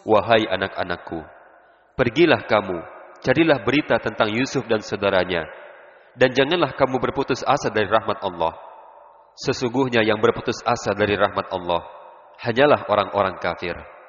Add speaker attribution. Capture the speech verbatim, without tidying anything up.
Speaker 1: Wahai anak-anakku, pergilah kamu, carilah berita tentang Yusuf dan saudaranya, dan janganlah kamu berputus asa dari rahmat Allah. Sesungguhnya yang berputus asa dari rahmat Allah hanyalah orang-orang kafir.